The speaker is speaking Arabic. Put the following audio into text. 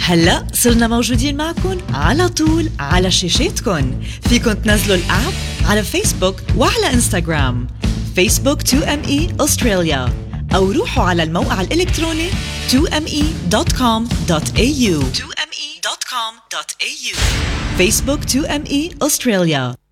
هلأ صرنا موجودين معكن على طول على شاشاتكن. فيكن تنزلوا الآب على فيسبوك وعلى إنستغرام فيسبوك 2ME أستراليا، أو روحوا على الموقع الإلكتروني 2me.com.au. 2me.com.au. فيسبوك 2ME أستراليا.